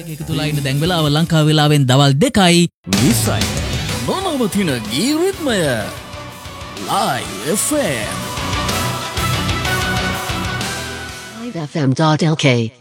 එක තුලා ඉන්න දැන් වෙලාව ලංකා වෙලාවෙන් දවල් 2යි 20යි. නොනවතින ගී රිද්මය Live FM. livefm.lk